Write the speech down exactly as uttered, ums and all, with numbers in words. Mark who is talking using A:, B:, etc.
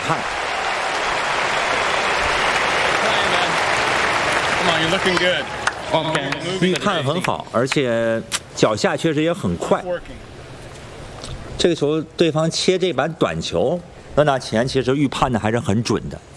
A: 判。
B: Come on, you're looking good. Okay.
A: 预判很好，而且脚下确实也很快。这个球对方切这板短球，那那钱其实预判的还是很准的。